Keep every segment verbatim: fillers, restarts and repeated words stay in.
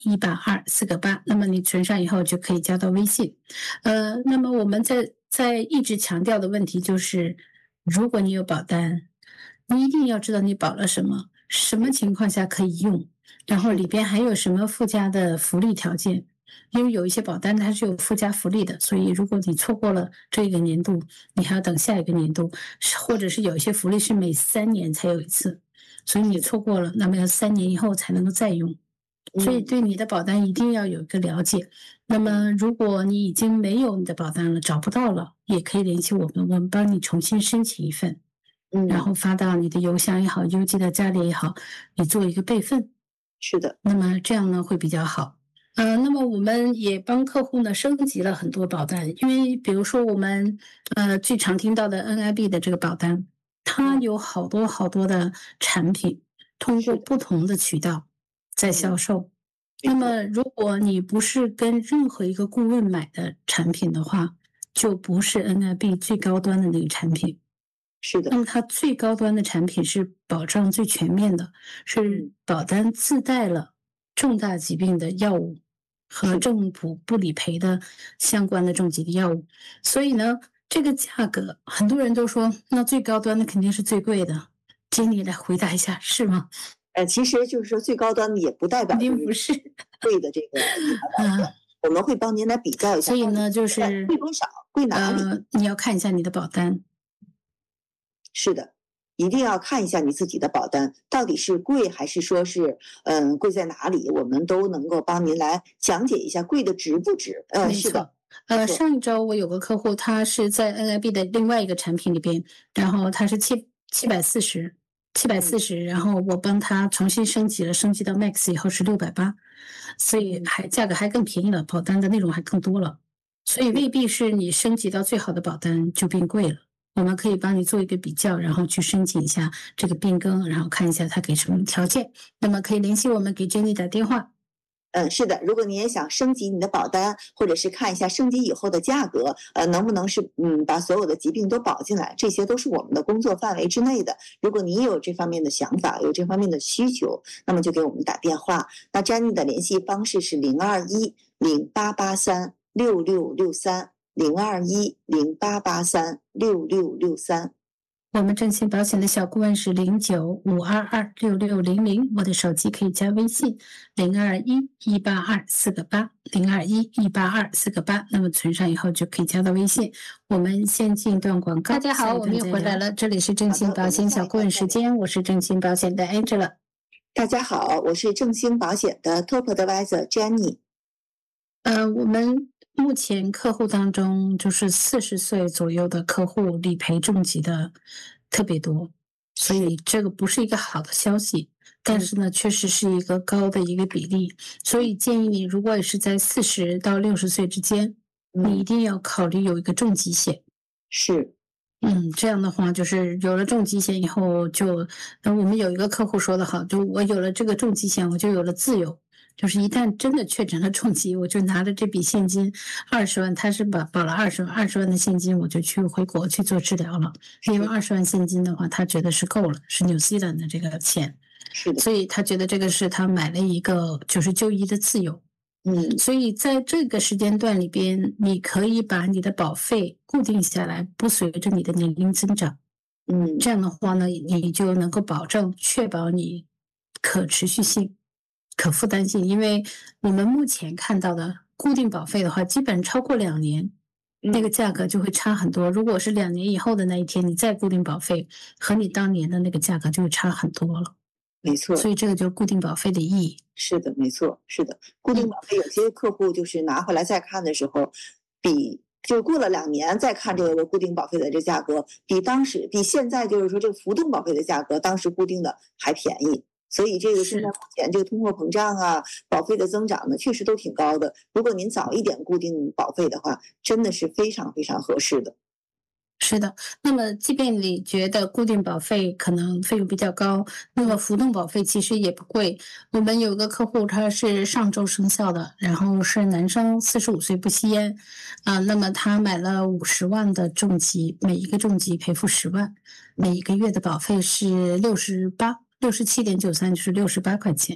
一八二四个八，那么你存上以后就可以加到微信。呃，那么我们在在一直强调的问题就是，如果你有保单，你一定要知道你保了什么，什么情况下可以用，然后里边还有什么附加的福利条件。因为有一些保单它是有附加福利的，所以如果你错过了这个年度，你还要等下一个年度，或者是有一些福利是每三年才有一次，所以你错过了，那么要三年以后才能够再用。所以对你的保单一定要有一个了解。那么如果你已经没有你的保单了，找不到了，也可以联系我们，我们帮你重新申请一份，然后发到你的邮箱也好，邮寄到家里也好，你做一个备份。 是的， 那么这样呢会比较好。呃，那么我们也帮客户呢升级了很多保单，因为比如说我们呃最常听到的 N I B 的这个保单，它有好多好多的产品，通过不同的渠道在销售。那么如果你不是跟任何一个顾问买的产品的话，就不是 N I B 最高端的那个产品。 是的。 那么它最高端的产品是保障最全面的，是保单自带了重大疾病的药物和政府不理赔的相关的重疾的药物。所以呢，这个价格很多人都说，那最高端的肯定是最贵的。经理来回答一下，是吗？ 呃，其实就是说最高端的也不代表肯定不是贵的这个医疗保险，我们会帮您来比较一下。 所以呢，就是贵多少，贵哪里？ 呃，你要看一下你的保单。 是的，一定要看一下你自己的保单到底是贵还是说是嗯贵在哪里，我们都能够帮您来讲解一下贵的值不值。呃，是的。 呃，上一周我有个客户，他是在 N I B 的另外一个产品里边，然后他是七七百四十，七百四十，然后我帮他重新升级了，升级到 Max 以后是六百八，所以还价格还更便宜了，保单的内容还更多了，所以未必是你升级到最好的保单就变贵了。我们可以帮你做一个比较，然后去申请一下这个变更，然后看一下他给什么条件。那么可以联系我们，给 Jenny 打电话。 嗯，是的，如果你也想升级你的保单，或者是看一下升级以后的价格，呃，能不能是嗯把所有的疾病都保进来，这些都是我们的工作范围之内的。如果你有这方面的想法，有这方面的需求，那么就给我们打电话。那 Jenny 的联系方式是零二一零八八三六六六三零二一零八八三六六六三。 我们正信保险的小顾问是零九五二二六六零零，我的手机可以加微信零二一一八二四个八零二一一八二四个八，那么存上以后就可以加到微信。我们先进一段广告。大家好，我们又回来了，这里是正信保险小顾问时间，我是正信保险的 Angela。 大家好，我是正兴保险的 Top Advisor Jenny。 呃，我们目前客户当中，就是四十岁左右的客户理赔重疾的特别多，所以这个不是一个好的消息，但是呢，确实是一个高的一个比例，所以建议你，如果是在四十到六十岁之间，你一定要考虑有一个重疾险。 是。 嗯，这样的话，就是有了重疾险以后就，呃，我们有一个客户说得好，就我有了这个重疾险，我就有了自由。就是一旦真的确诊了重疾，我就拿着这笔现金二十万，他是保保了二十万，二十万的现金，我就去回国去做治疗了。因为二十万现金的话，他觉得是够了，是纽西兰的这个钱， 是的， 所以他觉得这个是他买了一个就是就医的自由。 嗯， 所以在这个时间段里边，你可以把你的保费固定下来，不随着你的年龄增长。 嗯， 这样的话呢，你就能够保证确保你可持续性。可负担性，因为我们目前看到的固定保费的话，基本超过两年，那个价格就会差很多。如果是两年以后的那一天，你再固定保费，和你当年的那个价格就会差很多了。 没错， 所以这个就是固定保费的意义。 是的，没错，是的，固定保费有些客户就是拿回来再看的时候，比就过了两年再看这个固定保费的这价格，比当时比现在就是说这个浮动保费的价格，当时固定的还便宜。所以这个现在目前这个通货膨胀啊，保费的增长呢，确实都挺高的。如果您早一点固定保费的话，真的是非常非常合适的。 是的，那么即便你觉得固定保费可能费用比较高，那么浮动保费其实也不贵。我们有个客户他是上周生效的，然后是男生，四十五岁，不吸烟，啊，那么他买了五十万的重疾，每一个重疾赔付十万，每一个月的保费是六十八。六十七点九三就是六十八块钱，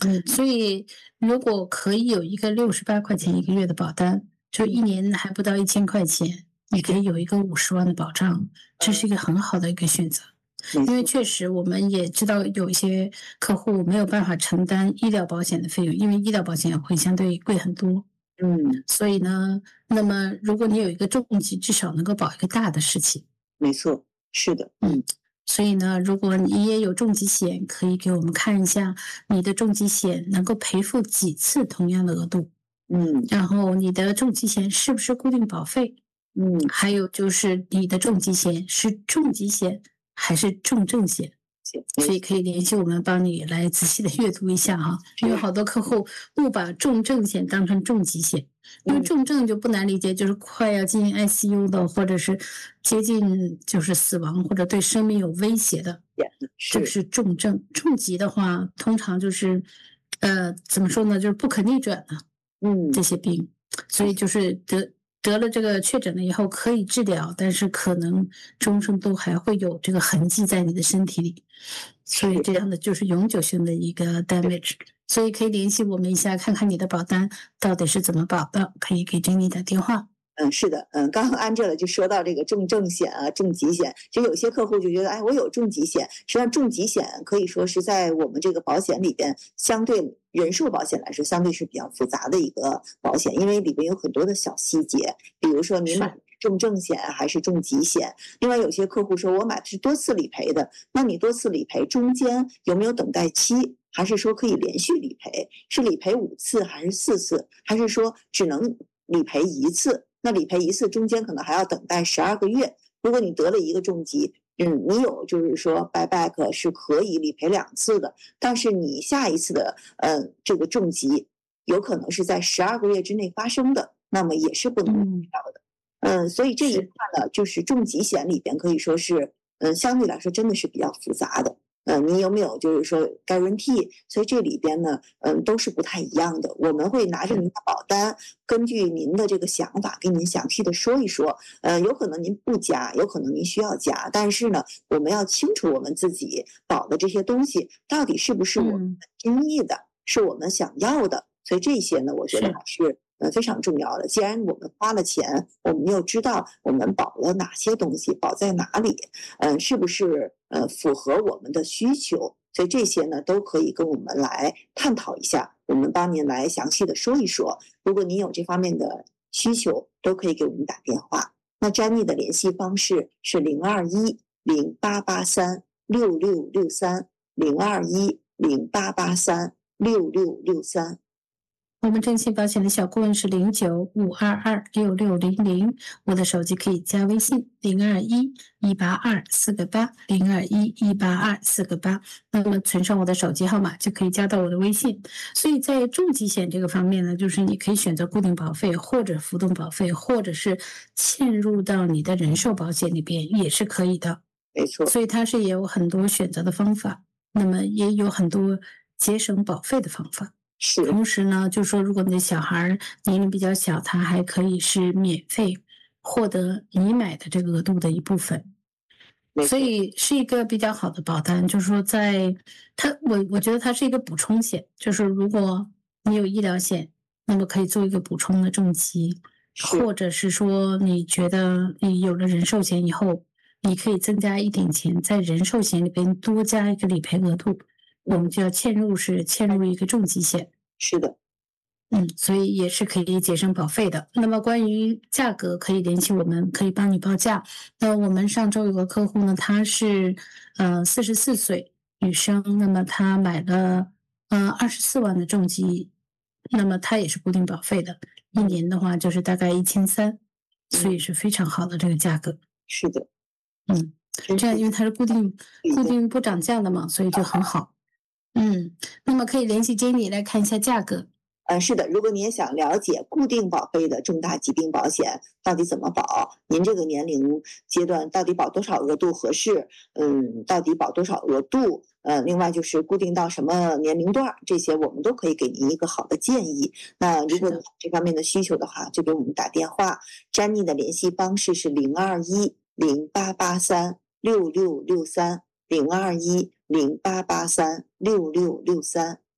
嗯所以如果可以有一个六十八块钱一个月的保单，就一年还不到一千块钱，你可以有一个五十万的保障，这是一个很好的一个选择。因为没错， 确实我们也知道有一些客户没有办法承担医疗保险的费用，因为医疗保险会相对贵很多。 嗯， 所以呢，那么如果你有一个重疾，至少能够保一个大的事情。 没错，是的， 嗯， 嗯所以呢，如果你也有重疾险，可以给我们看一下你的重疾险能够赔付几次同样的额度， 嗯然后你的重疾险是不是固定保费， 嗯， 还有就是你的重疾险是重疾险还是重症险。 行， 所以可以联系我们，帮你来仔细的阅读一下哈。因为好多客户误把重症险当成重疾险，因为嗯， 重症就不难理解，就是快要进 I C U 的，或者是接近就是死亡或者对生命有威胁的，这个是， 是重症。重疾的话，通常就是呃怎么说呢，就是不可逆转的嗯， 这些病，所以就是得得了这个确诊了以后可以治疗，但是可能终生都还会有这个痕迹在你的身体里，所以是。 这样的就是永久性的一个 damage。所以可以联系我们一下，看看你的保单到底是怎么保的，可以给 Jenny 打电话。 嗯，是的，嗯，刚刚 Angela 就说到这个重症险啊、重疾险，就有些客户就觉得，哎，我有重疾险，实际上重疾险可以说是在我们这个保险里边，相对人寿保险来说，相对是比较复杂的一个保险，因为里边有很多的小细节，比如说你买重症险还是重疾险，另外有些客户说我买的是多次理赔的，那你多次理赔中间有没有等待期？还是说可以连续理赔？是理赔五次还是四次？还是说只能理赔一次？那理赔一次中间可能还要等待十二个月。如果你得了一个重疾，嗯，你有就是说 buyback 是可以理赔两次的，但是你下一次的呃这个重疾有可能是在十二个月之内发生的，那么也是不能嗯， 到的。嗯，所以这一块呢，就是重疾险里边可以说是，嗯，相对来说真的是比较复杂的。呃，你有没有就是说 guarantee？所以这里边呢，嗯，都是不太一样的。我们会拿着您的保单，根据您的这个想法，跟您详细的说一说。呃，有可能您不加，有可能您需要加，但是呢，我们要清楚我们自己保的这些东西到底是不是我们嗯， 心意的，是我们想要的。所以这些呢，我觉得是， 还是呃非常重要的。既然我们花了钱，我们又知道我们保了哪些东西，保在哪里，嗯、呃，是不是呃符合我们的需求？所以这些呢，都可以跟我们来探讨一下，我们帮您来详细的说一说。如果您有这方面的需求，都可以给我们打电话。那詹妮的联系方式是零二一零八八三六六六三零二一零八八三六六六三。 我们正信保险的小顾问是零九五二二六六零零，我的手机可以加微信零二一一八二四个八零二一一八二四个八，那么存上我的手机号码就可以加到我的微信。所以在重疾险这个方面呢，就是你可以选择固定保费或者浮动保费，或者是嵌入到你的人寿保险里边也是可以的。 没错， 所以它是也有很多选择的方法，那么也有很多节省保费的方法。 是， 同时呢，就说如果你的小孩年龄比较小，他还可以是免费获得你买的这个额度的一部分，所没错， 以是一个比较好的保单。就是说在它，我我觉得它是一个补充险，就是如果你有医疗险，那么可以做一个补充的重疾， 是， 或者是说你觉得你有了人寿险以后，你可以增加一点钱，在人寿险里边多加一个理赔额度，我们就要嵌入是嵌入一个重疾险。 是的， 嗯，所以也是可以节省保费的。那么关于价格，可以联系我们，可以帮你报价。那我们上周有个客户呢，她是呃四十四岁女生，那么她买了呃二十四万的重疾，那么她也是固定保费的，一年的话就是大概一千三，所以是非常好的这个价格。 是的， 嗯， 真是这样因为它是固定固定不涨价的嘛，所以就很好。嗯，那么可以联系 Jenny 来看一下价格。 呃，是的，如果你也想了解固定保费的重大疾病保险到底怎么保，您这个年龄阶段到底保多少额度合适？嗯，到底保多少额度？呃，另外就是固定到什么年龄段，这些我们都可以给您一个好的建议。那如果你有这方面的需求的话，就给我们打电话。詹妮的联系方式是零二一零八八三六六六三零二一零八八三六六六三。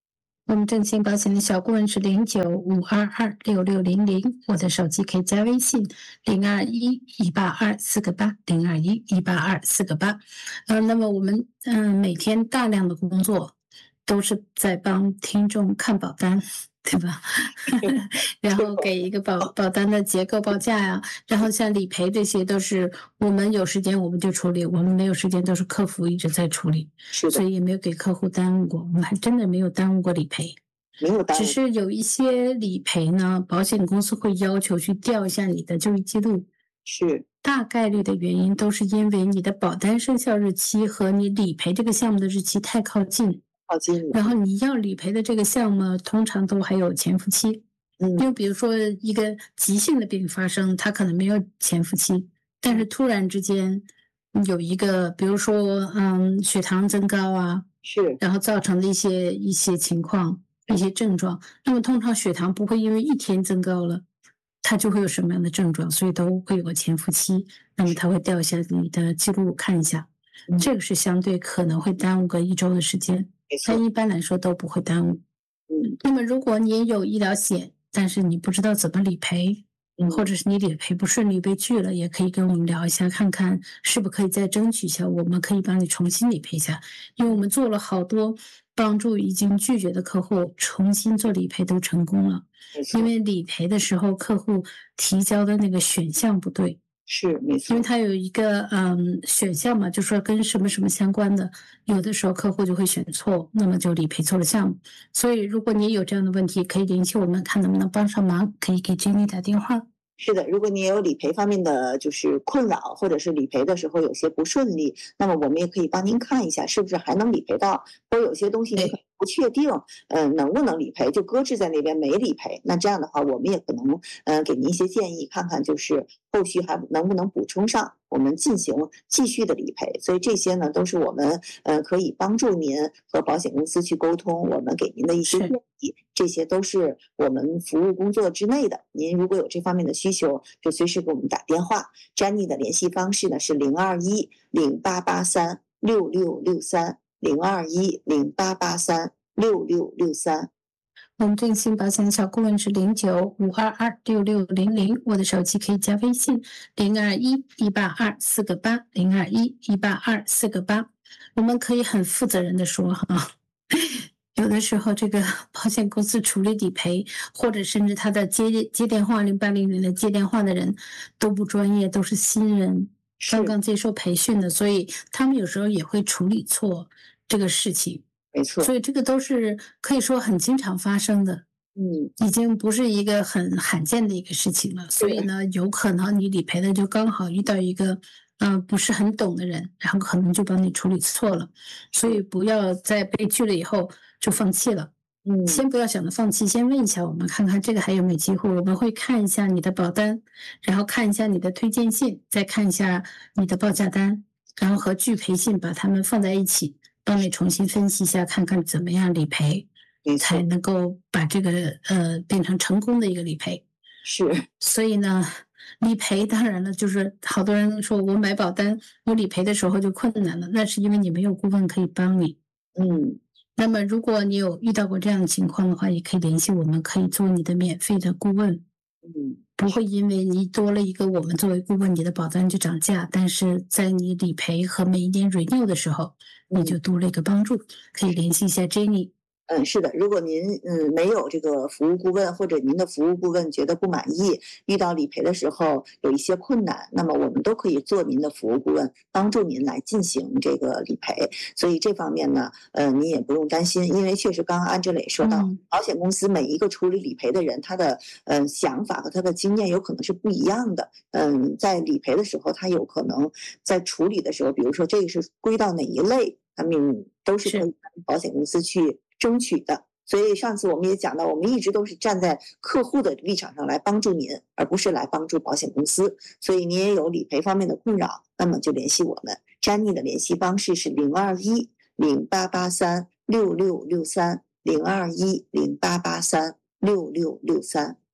我们正兴保险的小顾问是零九五二二六六零零，我的手机可以加微信零二一一八二四个八零二一一八二四个八。呃，那么我们嗯、呃、每天大量的工作都是在帮听众看保单，对吧？然后给一个保保单的结构报价呀，然后像理赔这些都是我们有时间我们就处理，我们没有时间都是客服一直在处理， 是的， 所以也没有给客户耽误过，我们还真的没有耽误过理赔。只没有耽误。 是有一些理赔呢，保险公司会要求去调一下你的就医记录， 是大概率的原因都是因为你的保单生效日期和你理赔这个项目的日期太靠近， 靠近了。 然后你要理赔的这个项目通常都还有潜伏期。 嗯， 就比如说一个急性的病发生，它可能没有潜伏期，但是突然之间有一个，比如说嗯血糖增高啊， 是然后造成的一些一些情况、一些症状，那么通常血糖不会因为一天增高了，它就会有什么样的症状，所以都会有个潜伏期。那么它会调一下你的记录看一下， 嗯这个是相对可能会耽误个一周的时间， 没错。 但一般来说都不会耽误。 嗯那么如果你有医疗险，但是你不知道怎么理赔， 嗯， 或者是你理赔不顺利被拒了，也可以跟我们聊一下，看看是不是可以再争取一下，我们可以帮你重新理赔一下。因为我们做了好多帮助已经拒绝的客户重新做理赔都成功了， 没错。 因为理赔的时候客户提交的那个选项不对。 是没错。 因为它有一个嗯选项嘛，就说跟什么什么相关的，有的时候客户就会选错，那么就理赔错了项目。所以如果你有这样的问题，可以联系我们，看能不能帮上忙，可以给 Jenny 打电话。 是的，如果你也有理赔方面的就是困扰，或者是理赔的时候有些不顺利，那么我们也可以帮您看一下是不是还能理赔到，或者有些东西你可能不确定，嗯、呃，能不能理赔，就搁置在那边没理赔。那这样的话，我们也可能嗯、呃、给您一些建议，看看就是后续还能不能补充上，我们进行继续的理赔。所以这些呢，都是我们呃可以帮助您和保险公司去沟通，我们给您的一些建议，这些都是我们服务工作之内的。您如果有这方面的需求，就随时给我们打电话。Jenny 的联系方式呢是零二一零八八三六六六三零二一零八八三六六六三。 我们正兴保险的小顾问是零九五二二六六零零，我的手机可以加微信零二一一八二四个八零二一一八二四个八。我们可以很负责任的说哈，有的时候这个保险公司处理理赔，或者甚至他的接接电话零八零零的接电话的人都不专业，都是新人，刚刚接受培训的，所以他们有时候也会处理错这个事情。 没错。 所以这个都是可以说很经常发生的， 嗯， 已经不是一个很罕见的一个事情了。所以呢，有可能你理赔的就刚好遇到一个嗯、呃、不是很懂的人，然后可能就帮你处理错了。所以不要在被拒了以后就放弃了。 嗯， 先不要想着放弃，先问一下我们，看看这个还有没有机会。我们会看一下你的保单，然后看一下你的推荐信，再看一下你的报价单，然后和拒赔信把它们放在一起，帮你重新分析一下，看看怎么样理赔才能够把这个呃变成成功的一个理赔。 是。 所以呢，理赔当然了，就是好多人说我买保单，我理赔的时候就困难了，那是因为你没有顾问可以帮你。 嗯。 那么如果你有遇到过这样的情况的话，也可以联系我们，可以做你的免费的顾问。 嗯， 不会因为你多了一个我们作为顾问，你的保单就涨价，但是在你理赔和每一年 renew 的时候，你就多了一个帮助。可以联系一下 Jenny。 嗯，是的，如果您嗯没有这个服务顾问，或者您的服务顾问觉得不满意，遇到理赔的时候有一些困难，那么我们都可以做您的服务顾问，帮助您来进行这个理赔。所以这方面呢，呃，您也不用担心，因为确实刚刚安志磊说到， 嗯、 保险公司每一个处理理赔的人，他的嗯、呃、想法和他的经验有可能是不一样的。嗯，在理赔的时候，他有可能在处理的时候，比如说这个是归到哪一类，他们都是可以跟保险公司去争取的。所以上次我们也讲到，我们一直都是站在客户的立场上来帮助您，而不是来帮助保险公司。所以您也有理赔方面的困扰，那么就联系我们。Jenny 的联系方式是零二一零八八三六六六三零二一零八八三六六六三。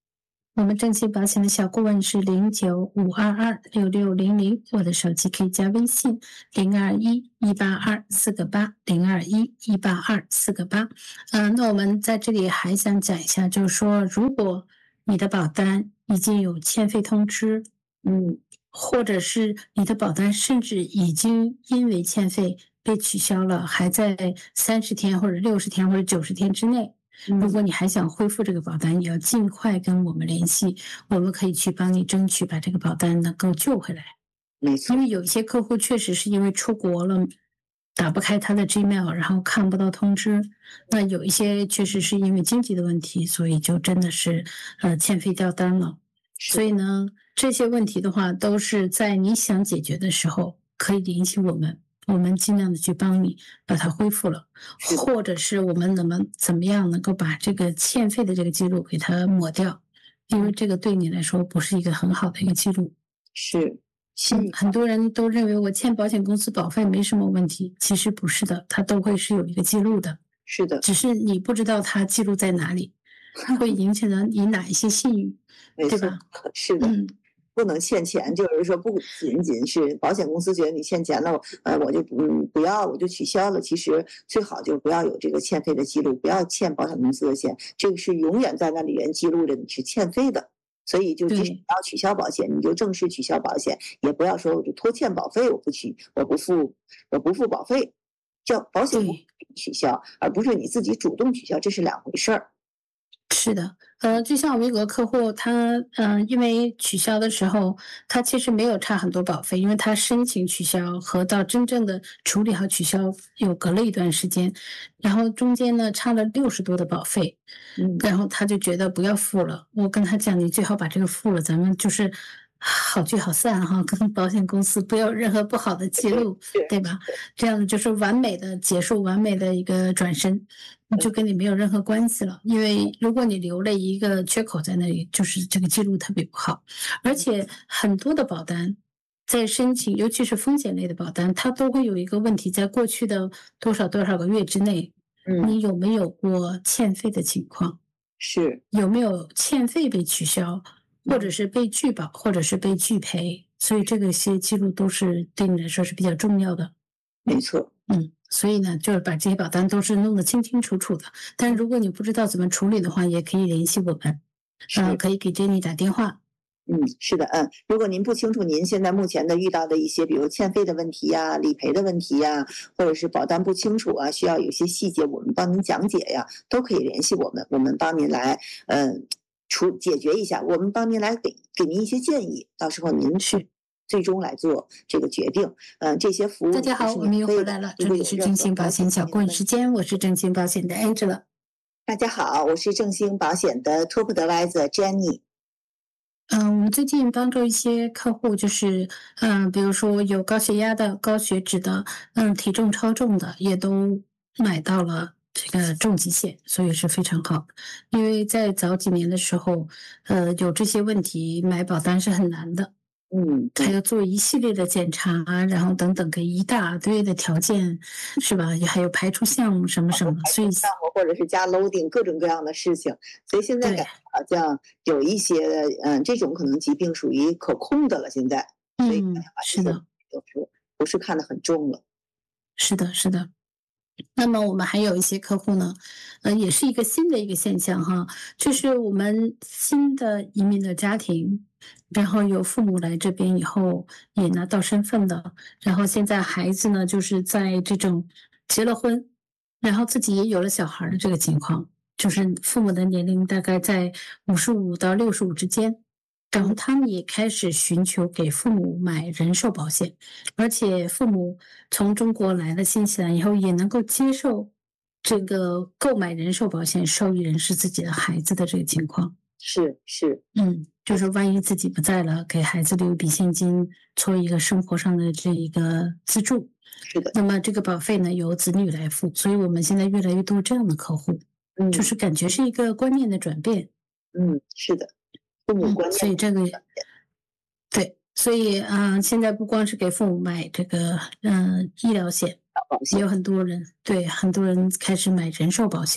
我们正气保险的小顾问是零九五二二六六零零，我的手机可以加微信零二一一八二四个八零二一一八二四个八。嗯，那我们在这里还想讲一下，就是说，如果你的保单已经有欠费通知，嗯，或者是你的保单甚至已经因为欠费被取消了，还在三十天或者六十天或者九十天之内。如果你还想恢复这个保单，也要尽快跟我们联系，我们可以去帮你争取把这个保单能够救回来。 没错， 因为有一些客户确实是因为出国了，打不开他的 Gmail， 然后看不到通知。那有一些确实是因为经济的问题，所以就真的是呃欠费掉单了。所以呢，这些问题的话，都是在你想解决的时候可以联系我们。我们尽量的去帮你把它恢复了，或者是我们怎么怎么样能够把这个欠费的这个记录给它抹掉，因为这个对你来说不是一个很好的一个记录。 是， 嗯，很多人都认为我欠保险公司保费没什么问题，其实不是的，它都会是有一个记录的。 是的， 只是你不知道它记录在哪里，会影响到你哪一些信誉，对吧？ 是的。嗯，不能欠钱，就是说不仅仅是保险公司觉得你欠钱了，呃，我就嗯不要，我就取消了。其实最好就不要有这个欠费的记录，不要欠保险公司的钱，这个是永远在那里面记录着你是欠费的。所以就即使你要取消保险，你就正式取消保险，也不要说我就拖欠保费，我不取，我不付，我不付保费，叫保险公司取消，而不是你自己主动取消，这是两回事儿。 是的，呃，就像我们有个客户，他嗯、呃，因为取消的时候，他其实没有差很多保费，因为他申请取消和到真正的处理好取消有隔了一段时间，然后中间呢差了六十多的保费，嗯，然后他就觉得不要付了。我跟他讲，你最好把这个付了，咱们就是好聚好散哈，跟保险公司不要有任何不好的记录，对吧？这样就是完美的结束，完美的一个转身。就跟你没有任何关系了，因为如果你留了一个缺口在那里，就是这个记录特别不好。而且很多的保单在申请，尤其是风险类的保单，它都会有一个问题，在过去的多少多少个月之内，你有没有过欠费的情况？ 是有没有欠费被取消，或者是被拒保，或者是被拒赔？所以这个些记录都是对你来说是比较重要的。 没错， 嗯。所以呢，就是把这些保单都是弄得清清楚楚的。但如果你不知道怎么处理的话，也可以联系我们，呃，可以给 Jenny 打电话。 嗯，是的，嗯，如果您不清楚您现在目前的遇到的一些，比如欠费的问题呀、理赔的问题呀，或者是保单不清楚啊，需要有些细节我们帮您讲解呀，都可以联系我们，我们帮您来，嗯，处解决一下，我们帮您来给给您一些建议，到时候您去。最终来做这个决定，嗯、呃，这些服务。 大家好，我们又回来了，这里是正兴保险小顾问时间，我是正兴保险的 Angela。 大家好，我是正兴保险的 Top Advisor Jenny。 嗯，我们最近帮助一些客户，就是嗯，比如说有高血压的、高血脂的，嗯，体重超重的，也都买到了这个重疾险，所以是非常好。因为在早几年的时候，呃，有这些问题，买保单是很难的。 嗯， 还要做一系列的检查，然后等等，给一大堆的条件，是吧？也还有排除项目什么什么，所以项目或者是加 loading 各种各样的事情，所以现在感觉好像有一些嗯，这种可能疾病属于可控的了。现在，所以嗯，是的， 有时候不是看得很重了。 是的，是的。那么我们还有一些客户呢，呃，也是一个新的一个现象哈，就是我们新的移民的家庭。然后有父母来这边以后也拿到身份的，然后现在孩子呢就是在这种结了婚，然后自己也有了小孩的这个情况，就是父母的年龄大概在五十五到六十五之间，然后他们也开始寻求给父母买人寿保险，而且父母从中国来了新西兰以后也能够接受这个购买人寿保险受益人是自己的孩子的这个情况。 是是， 嗯，就是万一自己不在了，给孩子留一笔现金，做一个生活上的这一个资助。 是的。 那么这个保费呢，由子女来付，所以我们现在越来越多这样的客户，嗯，就是感觉是一个观念的转变。 嗯，是的，父母观念、 嗯。所以这个，对，所以啊、呃，现在不光是给父母买这个嗯、呃、医疗险，也有很多人对很多人开始买人寿保险。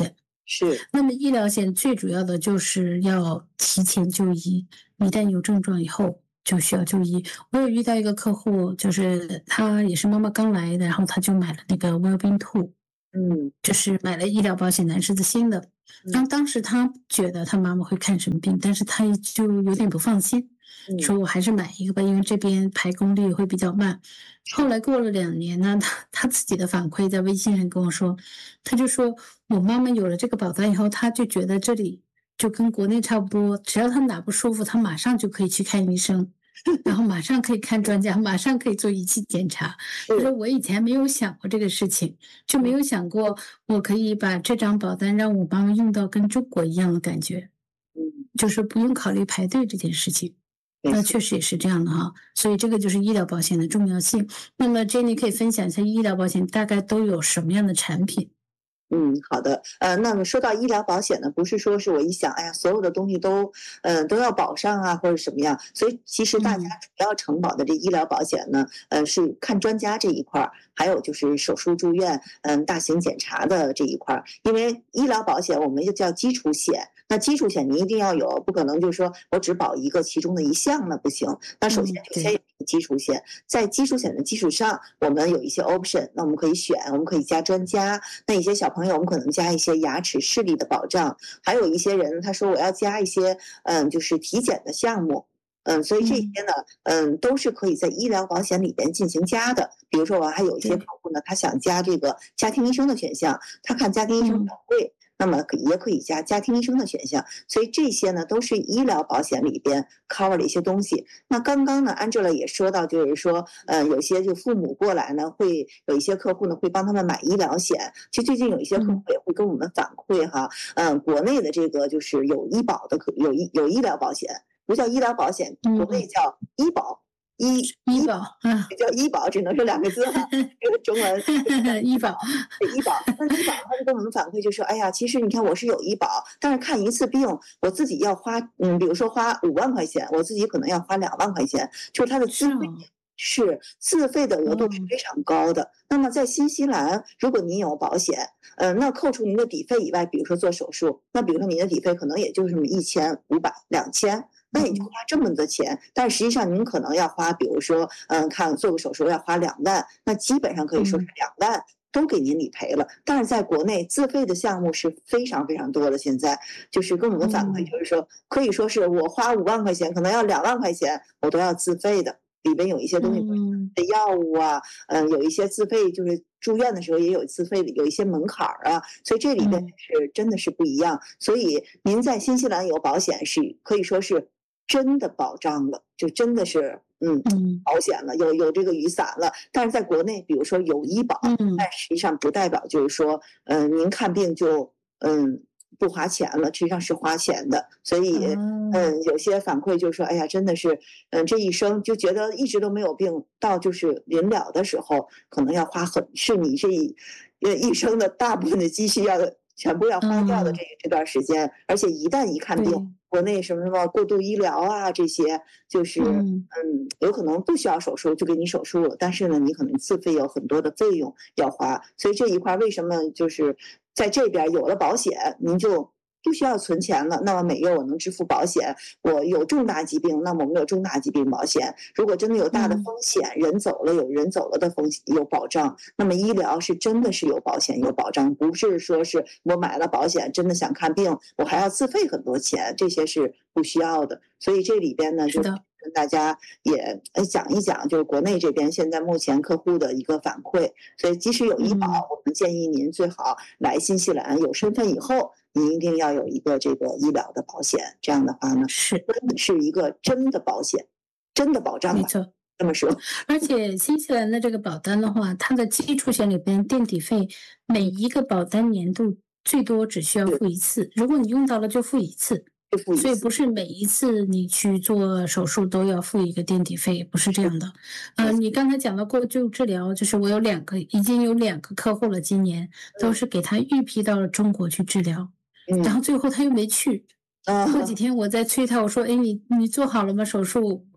是， 那么医疗险最主要的就是要提前就医，一旦有症状以后就需要就医。我有遇到一个客户，就是她也是妈妈刚来的，然后她就买了那个 Wellbeing Two， 嗯就是买了医疗保险，男士的新的。然嗯后当时他觉得他妈妈会看什么病，但是他就有点不放心， 嗯， 说我还是买一个吧，因为这边排功率会比较慢。后是， 来过了两年呢，他他自己的反馈在微信上跟我说，他就说我妈妈有了这个保单以后，他就觉得这里就跟国内差不多，只要他哪不舒服，他马上就可以去看医生，然后马上可以看专家，马上可以做仪器检查。他说是， 我以前没有想过这个事情，就没嗯有想过我可以把这张保单让我妈妈用到跟中国一样的感觉， 嗯， 就是不用考虑排队这件事情。那没错。 确实也是这样的哈，所以这个就是医疗保险的重要性。那么 Jenny 可以分享一下医疗保险大概都有什么样的产品？ 嗯，好的。呃，那么说到医疗保险呢，不是说是我一想，哎呀，所有的东西都，呃，都要保上啊，或者什么样。所以其实大家嗯主要承保的这医疗保险呢，呃，是看专家这一块儿，还有就是手术住院，嗯、大型检查的这一块儿。因为医疗保险我们又叫基础险，那基础险你一定要有，不可能就是说我只保一个其中的一项那不行。那首先嗯，对， 就先有基础险，在基础险的基础上，我们有一些 option，那我们可以选，我们可以加专家。那一些小朋友，我们可能加一些牙齿视力的保障，还有一些人他说我要加一些嗯，就是体检的项目。嗯，所以这些嗯呢，嗯，都是可以在医疗保险里边进行加的。比如说，我还有一些客对， 户呢，他想加这个家庭医生的选项，他看家庭医生比嗯较贵，那么可也可以加家庭医生的选项。所以这些呢，都是医疗保险里边 cover 的一些东西。那刚刚呢，Angela 也说到，就是说，呃，有些就父母过来呢，会有一些客户呢会帮他们买医疗险。其实最近有一些客户嗯也会跟我们反馈哈，嗯，国内的这个就是有医保的，有医有医疗保险，不叫医疗保险，国内嗯， 叫医保。医医医保啊， 叫医保，只能说两个字哈，这个中文医保， 医保。那医保他就跟我们反馈就说，哎呀，其实你看我是有医保，但是看一次病我自己要花，嗯，比如说花五万块钱，我自己可能要花两万块钱，就是它的自费。 是哦， 是自费的额度是哦， 非常高的。那么在新西兰，如果您有保险，呃，那扣除您的底费以外，比如说做手术，那比如说您的底费可能也就是这么一千五百、两千，那你就嗯花这么多钱，但实际上您可能要花，比如说，嗯，看做个手术要花两万，那基本上可以说是嗯两万。都给您理赔了，但是在国内自费的项目是非常非常多的。现在就是跟我们反馈， 嗯就是说，可以说是我花五万块钱，可能要两万块钱，我都要自费的。里边有一些东西嗯的药物啊，嗯，有一些自费，就是住院的时候也有自费的，有一些门槛儿啊，所以这里边嗯是真的是不一样。所以您在新西兰有保险是可以说是真的保障了，就真的是嗯嗯保险了，有有这个雨伞了。但是在国内，比如说有医保， 嗯但实际上不代表就是说，嗯，您看病就嗯不花钱了，实际上是花钱的。所以哦， 嗯，有些反馈就是说，哎呀，真的是，嗯，这一生就觉得一直都没有病，到就是临了的时候，可能要花很，是你这一呃一生的大部分的积蓄要全部要花掉的嗯， 这这段时间。而且一旦一看病， 对， 国内什么什么过度医疗啊这些，就是嗯嗯，有可能不需要手术就给你手术了，但是呢，你可能自费有很多的费用要花。所以这一块为什么就是在这边有了保险，您就不需要存钱了，那么每月我能支付保险。我有重大疾病，那么我们有重大疾病保险。如果真的有大的嗯风险，人走了有人走了的风险有保障。那么医疗是真的是有保险有保障，不是说是我买了保险真的想看病，我还要自费很多钱，这些是不需要的。所以这里边呢，就是的， 跟大家也呃讲一讲，就是国内这边现在目前客户的一个反馈。所以即使有医保， 嗯我们建议您最好来新西兰有身份以后，您一定要有一个这个医疗的保险。这样的话呢， 是真的是一个真的保险，真的保障吧， 没错。 这么说。 而且新西兰的这个保单的话，它的基础险里边垫底费，每一个保单年度最多只需要付一次，如果你用到了就付一次， 就付一次， 所以不是每一次你去做手术都要付一个垫底费，不是这样的。呃，你刚才讲到过度治疗，就是我有两个，已经有两个客户了，今年都是给他预批到了中国去治疗，然嗯后最后他又没去。过几啊， 天我在催他，我说：“哎，你你做好了吗？手术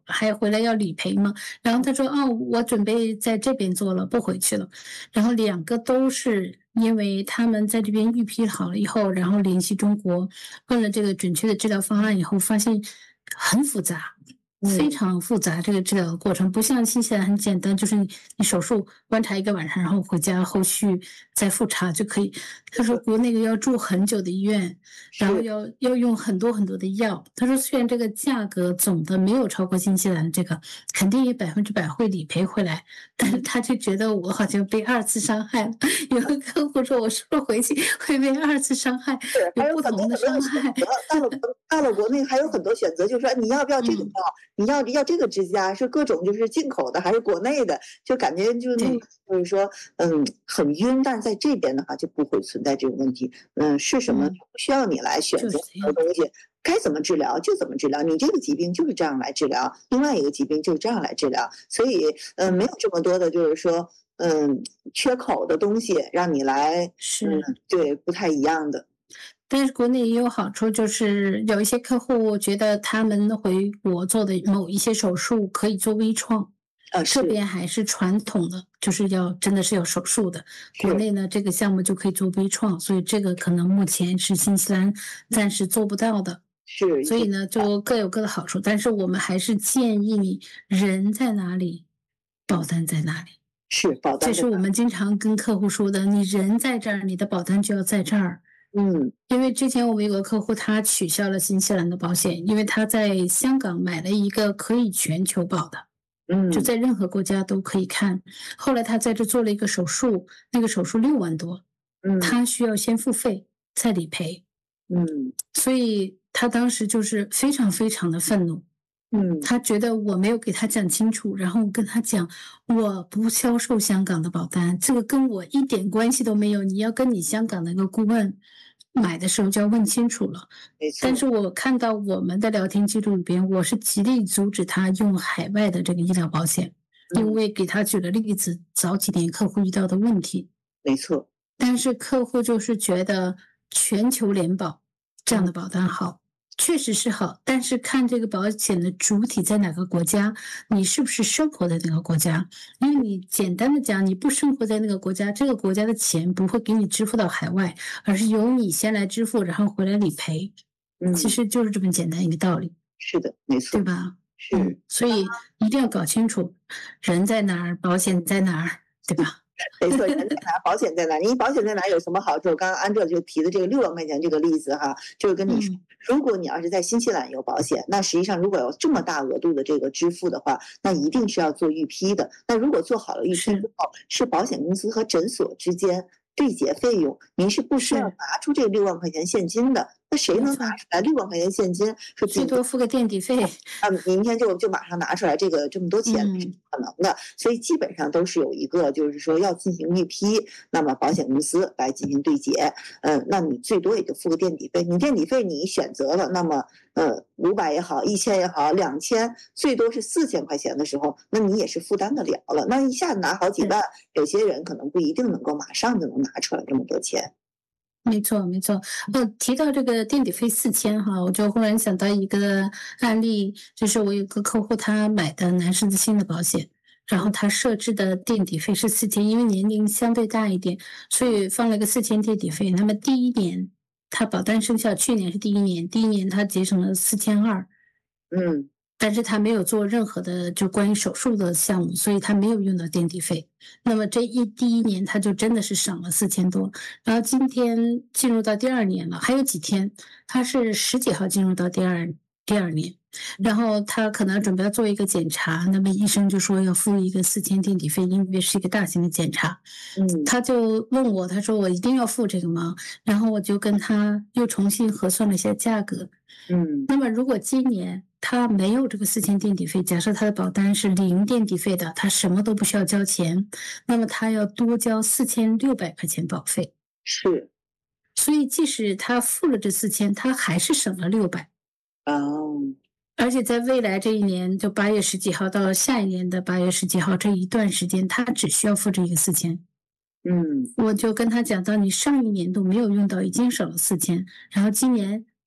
还回来要理赔吗？然后他说，哦，我准备在这边做了，不回去了。然后两个都是因为他们在这边预批好了以后，然后联系中国，问了这个准确的治疗方案以后，发现很复杂。非常复杂，这个治疗的过程不像新西兰很简单，就是你你手术观察一个晚上，然后回家后续再复查就可以。他说国内要住很久的医院，然后要要用很多很多的药。他说虽然这个价格总的没有超过新西兰这个，肯定也百分之百会理赔回来，但是他就觉得我好像被二次伤害了。有个客户说我是不是回去会被二次伤害，有不同的伤害。 到了到了国内还有很多选择，就是说你要不要这个药？嗯你要要这个支架是各种就是进口的还是国内的，就感觉就弄就是说嗯很晕，但是在这边的话就不会存在这种问题。嗯，是什么不需要你来选择什么东西，该怎么治疗就怎么治疗，你这个疾病就是这样来治疗，另外一个疾病就是这样来治疗，所以嗯没有这么多的就是说嗯缺口的东西让你来是、 嗯、对不太一样的。 但是国内也有好处，就是有一些客户觉得他们回国做的某一些手术可以做微创， 啊， 这边还是传统的，就是要真的是要手术的。国内呢，这个项目就可以做微创，所以这个可能目前是新西兰暂时做不到的。 是， 所以呢，就各有各的好处。但是我们还是建议你，人在哪里，保单在哪里。 是保单， 这是我们经常跟客户说的，你人在这儿，你的保单就要在这儿。 嗯， 因为之前我们有个客户，他取消了新西兰的保险，因为他在香港买了一个可以全球保的， 嗯， 就在任何国家都可以看。后来他在这做了一个手术，那个手术六万多， 嗯， 他需要先付费再理赔， 嗯， 所以他当时就是非常非常的愤怒。 嗯， 他觉得我没有给他讲清楚，然后我跟他讲，我不销售香港的保单，这个跟我一点关系都没有。你要跟你香港的一个顾问买的时候就要问清楚了。 没错。 但是我看到我们的聊天记录里边，我是极力阻止他用海外的这个医疗保险，因为给他举了例子，早几年客户遇到的问题。 没错。 但是客户就是觉得全球联保这样的保单好。确实是好，但是看这个保险的主体在哪个国家，你是不是生活在那个国家？因为你简单的讲，你不生活在那个国家，这个国家的钱不会给你支付到海外，而是由你先来支付，然后回来理赔。 嗯， 其实就是这么简单一个道理。 是的，没错， 对吧？ 是、 嗯，所以一定要搞清楚人在哪儿，保险在哪儿，对吧？ 没错，人在哪，保险在哪？你保险在哪有什么好处？刚刚安哲就提的这个六万块钱这个例子哈，就是跟你说， 嗯、 如果你要是在新西兰有保险，那实际上如果有这么大额度的这个支付的话，那一定是要做预批的。那如果做好了预批之后，是保险公司和诊所之间对结费用，您是不需要拿出这六万块钱现金的。那谁能拿出来六万块钱现金？说最多付个垫底费啊，明天就就马上拿出来这个这么多钱是不可能的，嗯、所以基本上都是有一个就是说要进行预批，那么保险公司来进行对结，嗯、呃，那你最多也就付个垫底费，你垫底费你选择了，那么呃五百也好，一千也好，两千最多是四千块钱的时候，那你也是负担得了了，那一下子拿好几万，嗯、有些人可能不一定能够马上就能拿出来这么多钱。 没错，没错。呃，提到这个垫底费四千哈，我就忽然想到一个案例，就是我有个客户他买的男士的新的保险，然后他设置的垫底费是四千，因为年龄相对大一点，所以放了个四千垫底费。那么第一年他保单生效，去年是第一年，第一年他节省了四千二， 嗯。 但是他没有做任何的就关于手术的项目，所以他没有用到垫底费。那么这一第一年他就真的是省了四千多。然后今天进入到第二年了，还有几天，他是十几号进入到第二第二年，然后他可能准备要做一个检查，那么医生就说要付一个四千垫底费，因为是一个大型的检查。 嗯， 他就问我，他说我一定要付这个吗？然后我就跟他又重新核算了一下价格。 嗯， 那么如果今年他没有这个四千垫底费，假设他的保单是零垫底费的，他什么都不需要交钱，那么他要多交四千六百块钱保费。 是， 所以即使他付了这四千，他还是省了六百。 哦， 而且在未来这一年，就八月十几号到下一年的八月十几号这一段时间，他只需要付这个四千。 嗯， 我就跟他讲到，你上一年度没有用到，已经省了四千，然后今年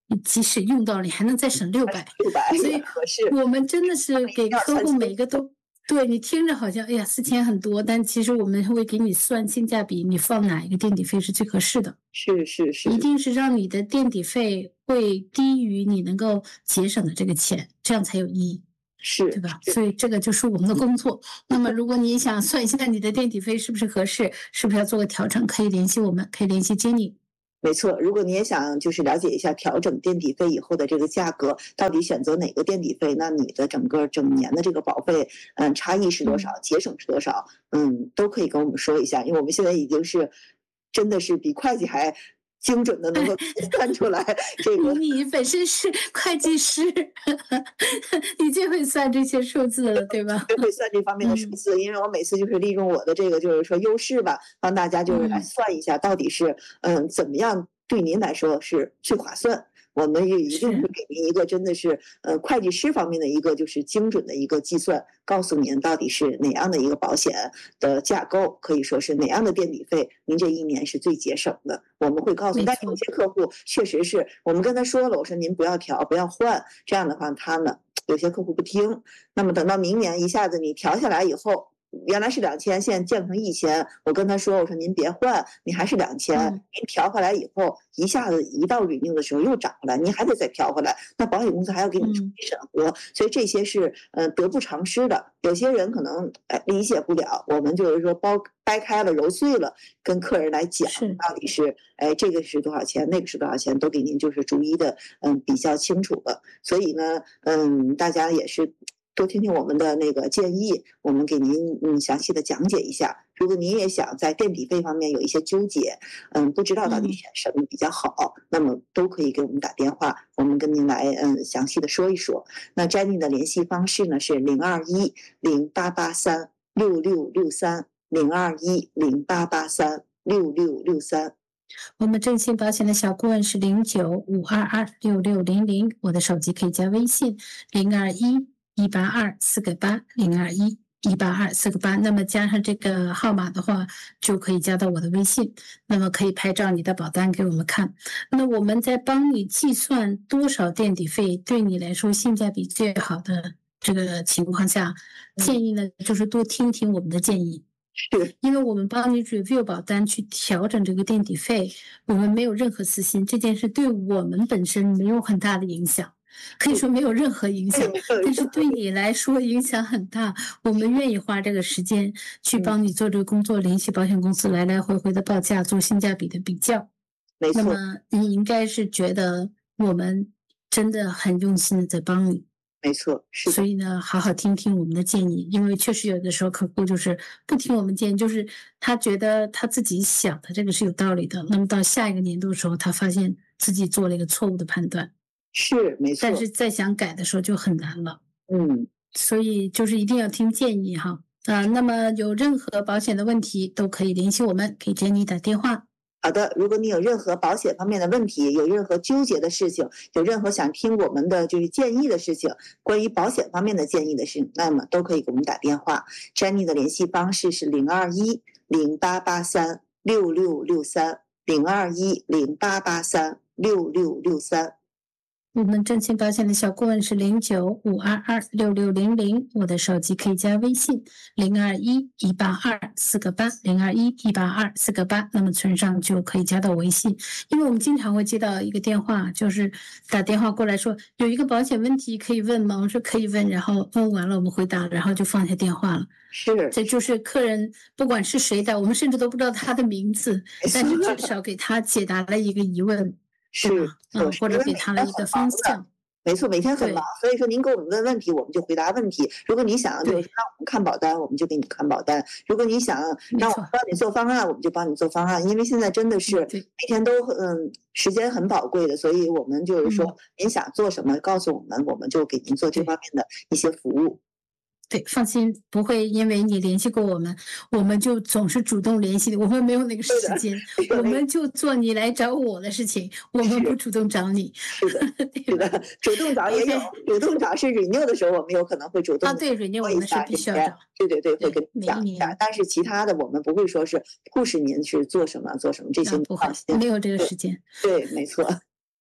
你即使用到了，你还能再省六百， 六百所以也合适。 我们真的是给客户每个都。对，你听着好像，哎呀，四千很多，但其实我们会给你算性价比，你放哪一个垫底费是最合适的。 是是是， 一定是让你的垫底费会低于你能够节省的这个钱，这样才有意义， 是， 对吧？所以这个就是我们的工作。那么如果你想算一下你的垫底费是不是合适，是不是要做个调整，可以联系我们，可以联系 Jenny。 没错，如果你也想就是了解一下调整垫底费以后的这个价格，到底选择哪个垫底费，那你的整个整年的这个保费，嗯，差异是多少，节省是多少，嗯，都可以跟我们说一下，因为我们现在已经是真的是比会计还精准的能够看出来这个。 你本身是会计师，你最会算这些数字了，对吧？ 最会算这方面的数字，嗯、因为我每次就是利用我的这个就是说优势吧，帮大家就是来算一下到底是嗯怎么样对您来说是最划算。我们也一定会给您一个真的是呃会计师方面的一个就是精准的一个计算，告诉您到底是哪样的一个保险的架构，可以说是哪样的垫底费，您这一年是最节省的。我们会告诉，但有些客户确实是我们跟他说了，我说您不要调，不要换，这样的话他呢有些客户不听。那么等到明年一下子你调下来以后。原来是两千，现在降成一千。我跟他说，我说您别换，你还是两千。您调回来以后，一下子一到 renew 的时候又涨回来，您还得再调回来，那保险公司还要给你重新审核，所以这些是呃得不偿失的。有些人可能哎理解不了，我们就是说包掰开了揉碎了，跟客人来讲到底是哎这个是多少钱，那个是多少钱，都给您就是逐一的嗯比较清楚了。所以呢，嗯，大家也是。多听听我们的那个建议，我们给您嗯详细的讲解一下。如果您也想在垫底费方面有一些纠结，嗯，不知道到底选什么比较好，嗯、那么都可以给我们打电话，我们跟您来嗯详细的说一说。那 Jenny 的联系方式呢是零二一零八八三六六六三零二一零八八三六六六三。 我们正信保险的小顾问是零九五二二六六零零，我的手机可以加微信零二一。一八二四个八零二一一八二四个八，那么加上这个号码的话，就可以加到我的微信。那么可以拍照你的保单给我们看。那我们在帮你计算多少垫底费对你来说性价比最好的这个情况下，建议呢就是多听听我们的建议。 是， 因为我们帮你 review 保单去调整这个垫底费，我们没有任何私心，这件事对我们本身没有很大的影响。可以说没有任何影响，但是对你来说影响很大。我们愿意花这个时间去帮你做这个工作，联系保险公司来来回回的报价，做性价比的比较。 没错， 那么你应该是觉得我们真的很用心的在帮你。 没错，是。 所以呢，好好听听我们的建议，因为确实有的时候客户就是不听我们建议，就是他觉得他自己想的这个是有道理的，那么到下一个年度的时候，他发现自己做了一个错误的判断。 是没错， 但是再想改的时候就很难了。 嗯， 所以就是一定要听建议哈。啊，那么有任何保险的问题都可以联系我们，给 Jenny 打电话。 好的，如果你有任何保险方面的问题，有任何纠结的事情，有任何想听我们的就是建议的事情，关于保险方面的建议的事情，那么都可以给我们打电话。Jenny 的联系方式是零二一零八八三六六六三零二一零八八三六六六三。 我们正信保险的小顾问是零九五二二六六零零，我的手机可以加微信零二一一八二四个八零二一一八二四个八，那么存上就可以加到微信。因为我们经常会接到一个电话，就是打电话过来说有一个保险问题可以问吗？我说可以问，然后问完了我们回答，然后就放下电话了。 是， 这就是客人不管是谁的，我们甚至都不知道他的名字，但是至少给他解答了一个疑问。 是， 嗯，或者给他了一个方向。 没错，每天很忙，所以说您给我们问问题，我们就回答问题。如果你想就是让我们看保单，我们就给你看保单；如果你想让我们帮你做方案，我们就帮你做方案。因为现在真的是每天都嗯时间很宝贵的，所以我们就是说您想做什么，告诉我们，我们就给您做这方面的一些服务。 对，放心，不会因为你联系过我们，我们就总是主动联系你，我们没有那个时间，我们就做你来找我的事情，我们不主动找你。 是的，是的，主动找也有，主动找是 renew 的时候，我们有可能会主动啊，对 renew 我们是必须要找， 对对对，会跟你讲一下。但是其他的我们不会说是 push 您是做什么做什么这些， 不会，没有这个时间。 对，没错。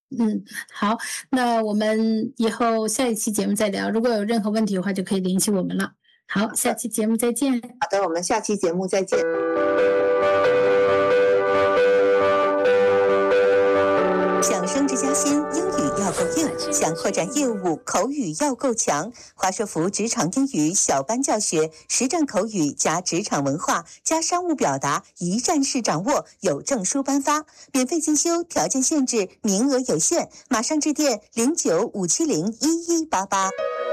嗯，好，那我们以后下一期节目再聊，如果有任何问题的话，就可以联系我们了。好，下期节目再见。 好的，我们下期节目再见。 想升职加薪，英语要够硬；想扩展业务，口语要够强。华硕福职场英语小班教学，实战口语加职场文化加商务表达，一站式掌握，有证书颁发，免费进修，条件限制，名额有限，马上致电零九五七零一一八八。